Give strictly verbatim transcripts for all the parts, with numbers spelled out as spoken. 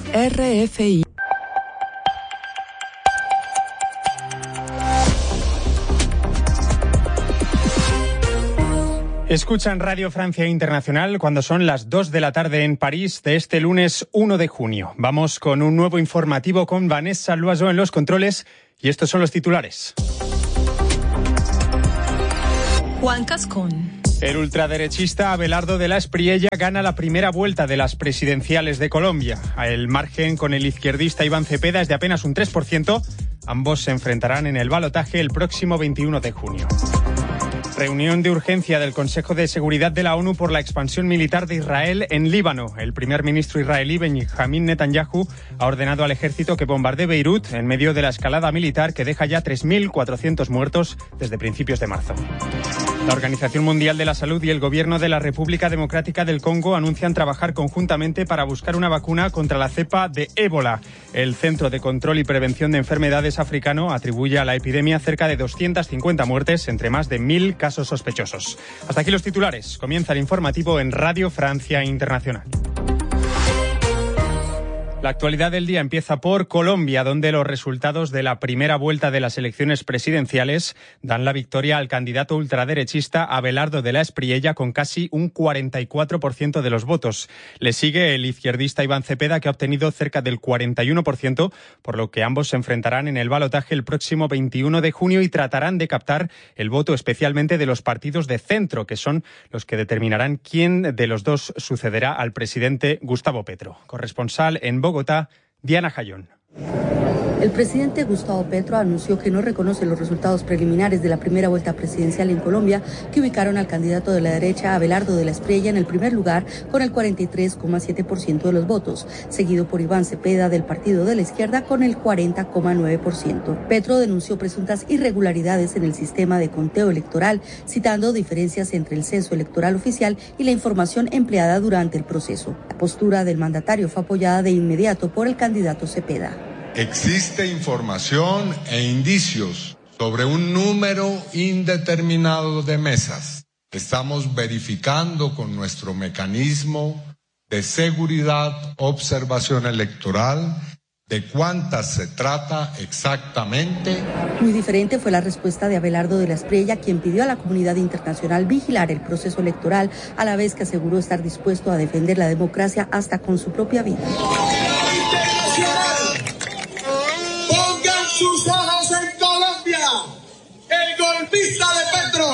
R F I. Escuchan Radio Francia Internacional cuando son las dos de la tarde en París de este lunes uno de junio. Vamos con un nuevo informativo con Vanessa Loiseau en los controles y estos son los titulares. Juan Cascón. El ultraderechista Abelardo de la Espriella gana la primera vuelta de las presidenciales de Colombia. El margen con el izquierdista Iván Cepeda es de apenas un tres por ciento. Ambos se enfrentarán en el balotaje el próximo veintiuno de junio. Reunión de urgencia del Consejo de Seguridad de la ONU por la expansión militar de Israel en Líbano. El primer ministro israelí Benjamin Netanyahu ha ordenado al ejército que bombardee Beirut en medio de la escalada militar que deja ya tres mil cuatrocientos muertos desde principios de marzo. La Organización Mundial de la Salud y el Gobierno de la República Democrática del Congo anuncian trabajar conjuntamente para buscar una vacuna contra la cepa de ébola. El Centro de Control y Prevención de Enfermedades africano atribuye a la epidemia cerca de doscientas cincuenta muertes entre más de mil casos sospechosos. Hasta aquí los titulares. Comienza el informativo en Radio Francia Internacional. La actualidad del día empieza por Colombia, donde los resultados de la primera vuelta de las elecciones presidenciales dan la victoria al candidato ultraderechista Abelardo de la Espriella con casi un cuarenta y cuatro por ciento de los votos. Le sigue el izquierdista Iván Cepeda, que ha obtenido cerca del cuarenta y uno por ciento, por lo que ambos se enfrentarán en el balotaje el próximo veintiuno de junio y tratarán de captar el voto especialmente de los partidos de centro, que son los que determinarán quién de los dos sucederá al presidente Gustavo Petro. Corresponsal en Bogotá, Diana Jayón. El presidente Gustavo Petro anunció que no reconoce los resultados preliminares de la primera vuelta presidencial en Colombia, que ubicaron al candidato de la derecha, Abelardo de la Espriella, en el primer lugar con el cuarenta y tres coma siete por ciento de los votos, seguido por Iván Cepeda del Partido de la Izquierda con el cuarenta coma nueve por ciento. Petro denunció presuntas irregularidades en el sistema de conteo electoral, citando diferencias entre el censo electoral oficial y la información empleada durante el proceso. La postura del mandatario fue apoyada de inmediato por el candidato Cepeda. Existe información e indicios sobre un número indeterminado de mesas. Estamos verificando con nuestro mecanismo de seguridad, observación electoral, de cuántas se trata exactamente. Muy diferente fue la respuesta de Abelardo de la Espriella, quien pidió a la comunidad internacional vigilar el proceso electoral, a la vez que aseguró estar dispuesto a defender la democracia hasta con su propia vida. Sus ojos en Colombia, el golpista de Petro,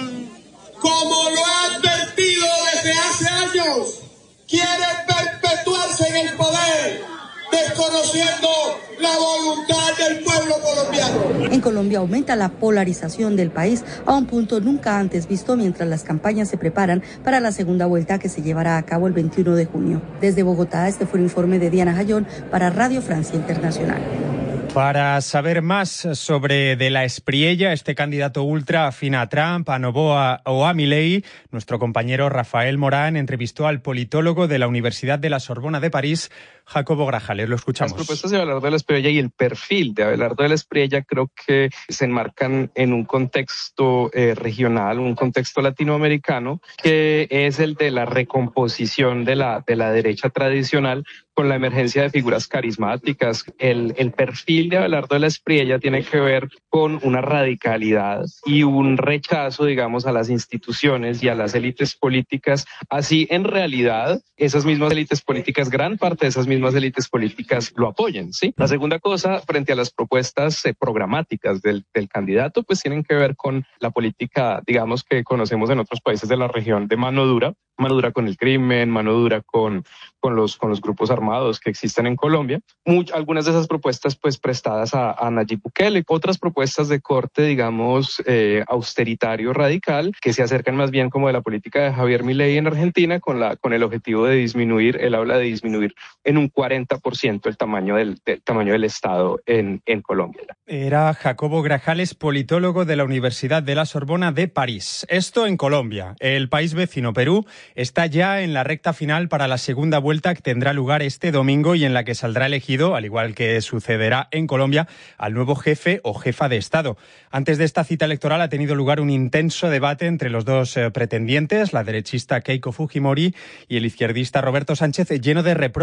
como lo ha advertido desde hace años, quiere perpetuarse en el poder, desconociendo la voluntad del pueblo colombiano. En Colombia aumenta la polarización del país a un punto nunca antes visto, mientras las campañas se preparan para la segunda vuelta que se llevará a cabo el veintiuno de junio. Desde Bogotá, este fue un informe de Diana Jayón para Radio Francia Internacional. Para saber más sobre de la Espriella, este candidato ultra afín a Trump, a Noboa o a Milei, nuestro compañero Rafael Morán entrevistó al politólogo de la Universidad de la Sorbona de París, Jacobo Grajales. Lo escuchamos. Las propuestas de Abelardo de la Espriella y el perfil de Abelardo de la Espriella creo que se enmarcan en un contexto eh, regional, un contexto latinoamericano, que es el de la recomposición de la, de la derecha tradicional con la emergencia de figuras carismáticas. El, el perfil de Abelardo de la Espriella tiene que ver con una radicalidad y un rechazo, digamos, a las instituciones y a las élites políticas. Así, en realidad, esas mismas élites políticas, gran parte de esas mismas élites políticas lo apoyen, ¿sí? La segunda cosa, frente a las propuestas eh, programáticas del, del candidato, pues tienen que ver con la política, digamos, que conocemos en otros países de la región de mano dura, mano dura con el crimen, mano dura con, con, los, con los grupos armados que existen en Colombia. Much, algunas de esas propuestas pues prestadas a, a Nayib Bukele, otras propuestas de corte, digamos, eh, austeritario radical, que se acercan más bien como de la política de Javier Milei en Argentina, con, la, con el objetivo de disminuir, él habla de disminuir en un cuarenta por ciento el tamaño del, del, tamaño del Estado en, en Colombia. Era Jacobo Grajales, politólogo de la Universidad de la Sorbona de París. Esto en Colombia. El país vecino, Perú, está ya en la recta final para la segunda vuelta que tendrá lugar este domingo y en la que saldrá elegido, al igual que sucederá en Colombia, al nuevo jefe o jefa de Estado. Antes de esta cita electoral ha tenido lugar un intenso debate entre los dos eh, pretendientes, la derechista Keiko Fujimori y el izquierdista Roberto Sánchez, lleno de reproches y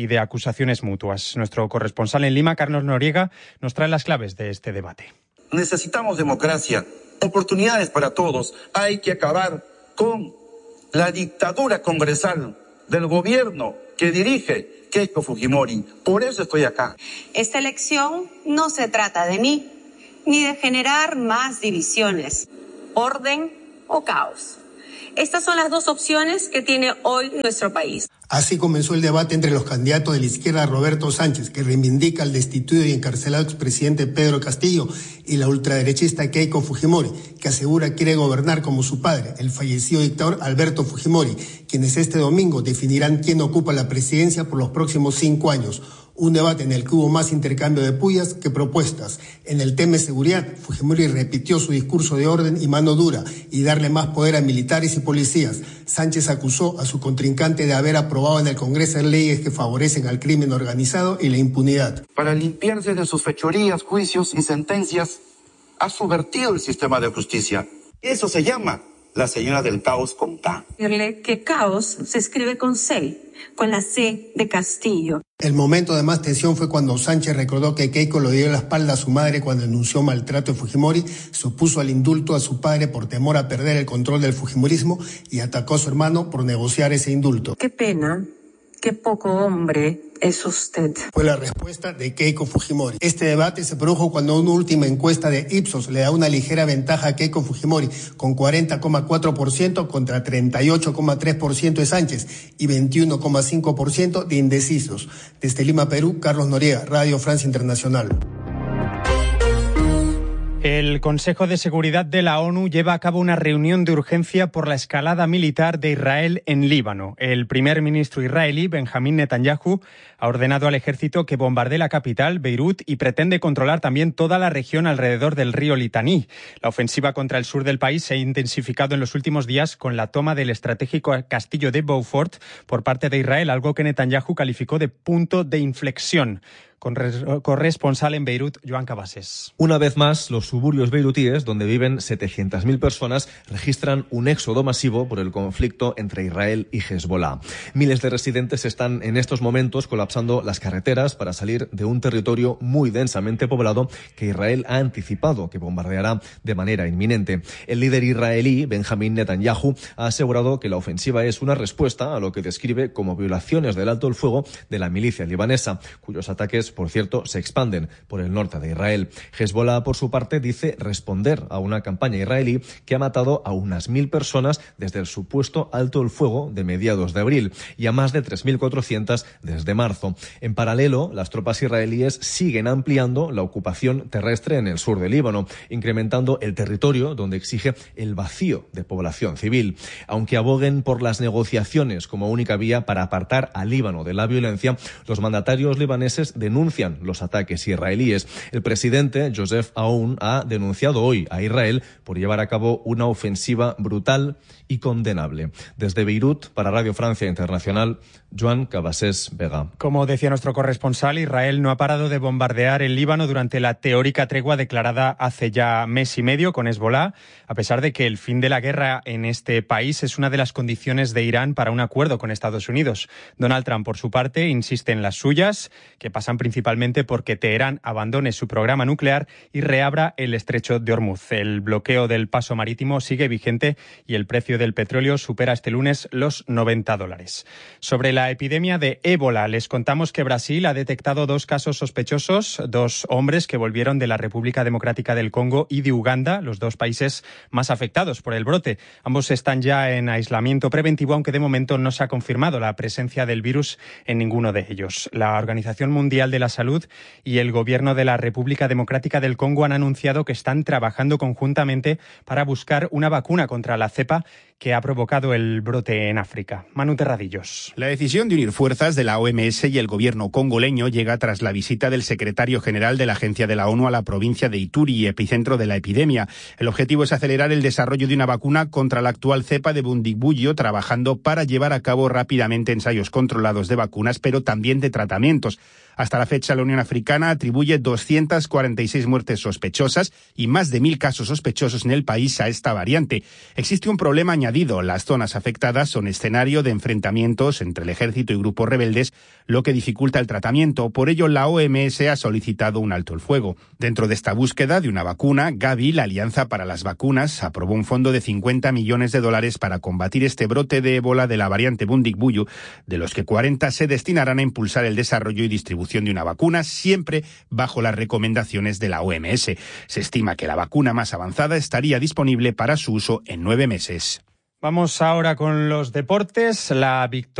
y de acusaciones mutuas. Nuestro corresponsal en Lima, Carlos Noriega, nos trae las claves de este debate. Necesitamos democracia, oportunidades para todos. Hay que acabar con la dictadura congresal del gobierno que dirige Keiko Fujimori. Por eso estoy acá. Esta elección no se trata de mí, ni de generar más divisiones, orden o caos. Estas son las dos opciones que tiene hoy nuestro país. Así comenzó el debate entre los candidatos de la izquierda Roberto Sánchez, que reivindica al destituido y encarcelado expresidente Pedro Castillo, y la ultraderechista Keiko Fujimori, que asegura quiere gobernar como su padre, el fallecido dictador Alberto Fujimori, quienes este domingo definirán quién ocupa la presidencia por los próximos cinco años. Un debate en el que hubo más intercambio de pullas que propuestas. En el tema de seguridad, Fujimori repitió su discurso de orden y mano dura y darle más poder a militares y policías. Sánchez acusó a su contrincante de haber aprobado en el Congreso leyes que favorecen al crimen organizado y la impunidad. Para limpiarse de sus fechorías, juicios y sentencias, ha subvertido el sistema de justicia. Eso se llama la señora del caos con K. Decirle que caos se escribe con C, con la C de Castillo. El momento de más tensión fue cuando Sánchez recordó que Keiko le dio la espalda a su madre cuando denunció maltrato de Fujimori, se opuso al indulto a su padre por temor a perder el control del fujimorismo y atacó a su hermano por negociar ese indulto. Qué pena, qué poco hombre es usted. Fue la respuesta de Keiko Fujimori. Este debate se produjo cuando una última encuesta de Ipsos le da una ligera ventaja a Keiko Fujimori, con cuarenta coma cuatro por ciento contra treinta y ocho coma tres por ciento de Sánchez y veintiuno coma cinco por ciento de indecisos. Desde Lima, Perú, Carlos Noriega, Radio Francia Internacional. El Consejo de Seguridad de la ONU lleva a cabo una reunión de urgencia por la escalada militar de Israel en Líbano. El primer ministro israelí, Benjamín Netanyahu, ha ordenado al ejército que bombardee la capital, Beirut, y pretende controlar también toda la región alrededor del río Litaní. La ofensiva contra el sur del país se ha intensificado en los últimos días con la toma del estratégico castillo de Beaufort por parte de Israel, algo que Netanyahu calificó de punto de inflexión. Corresponsal en Beirut, Joan Cabases. Una vez más, los suburbios beirutíes, donde viven setecientas mil personas, registran un éxodo masivo por el conflicto entre Israel y Hezbollah. Miles de residentes están en estos momentos colapsando las carreteras para salir de un territorio muy densamente poblado que Israel ha anticipado que bombardeará de manera inminente. El líder israelí, Benjamín Netanyahu, ha asegurado que la ofensiva es una respuesta a lo que describe como violaciones del alto el fuego de la milicia libanesa, cuyos ataques, por cierto, se expanden por el norte de Israel. Hezbollah, por su parte, dice responder a una campaña israelí que ha matado a unas mil personas desde el supuesto alto el fuego de mediados de abril y a más de tres mil cuatrocientas desde marzo. En paralelo, las tropas israelíes siguen ampliando la ocupación terrestre en el sur del Líbano, incrementando el territorio donde exige el vacío de población civil. Aunque aboguen por las negociaciones como única vía para apartar al Líbano de la violencia, los mandatarios libaneses denuncian los ataques israelíes. El presidente Joseph Aoun ha denunciado hoy a Israel por llevar a cabo una ofensiva brutal y condenable. Desde Beirut, para Radio Francia Internacional, Joan Cabases Vega. Como decía nuestro corresponsal, Israel no ha parado de bombardear el Líbano durante la teórica tregua declarada hace ya mes y medio con Hezbollah, a pesar de que el fin de la guerra en este país es una de las condiciones de Irán para un acuerdo con Estados Unidos. Donald Trump, por su parte, insiste en las suyas, que pasan principalmente porque Teherán abandone su programa nuclear y reabra el estrecho de Hormuz. El bloqueo del paso marítimo sigue vigente y el precio del petróleo supera este lunes los noventa dólares. Sobre la epidemia de ébola, les contamos que Brasil ha detectado dos casos sospechosos, dos hombres que volvieron de la República Democrática del Congo y de Uganda, los dos países más afectados por el brote. Ambos están ya en aislamiento preventivo, aunque de momento no se ha confirmado la presencia del virus en ninguno de ellos. La Organización Mundial de la Salud y el Gobierno de la República Democrática del Congo han anunciado que están trabajando conjuntamente para buscar una vacuna contra la cepa que ha provocado el brote en África. Manu Terradillos. La decisión de unir fuerzas de la O M S y el gobierno congoleño llega tras la visita del secretario general de la Agencia de la ONU a la provincia de Ituri, epicentro de la epidemia. El objetivo es acelerar el desarrollo de una vacuna contra la actual cepa de Bundibugyo, trabajando para llevar a cabo rápidamente ensayos controlados de vacunas, pero también de tratamientos. Hasta la fecha, la Unión Africana atribuye doscientas cuarenta y seis muertes sospechosas y más de mil casos sospechosos en el país a esta variante. Existe un problema añadido añadido, las zonas afectadas son escenario de enfrentamientos entre el ejército y grupos rebeldes, lo que dificulta el tratamiento. Por ello, la O M S ha solicitado un alto el fuego. Dentro de esta búsqueda de una vacuna, Gavi, la Alianza para las Vacunas, aprobó un fondo de cincuenta millones de dólares para combatir este brote de ébola de la variante Bundibugyo, de los que cuarenta se destinarán a impulsar el desarrollo y distribución de una vacuna, siempre bajo las recomendaciones de la O M S. Se estima que la vacuna más avanzada estaría disponible para su uso en nueve meses. Vamos ahora con los deportes. La victoria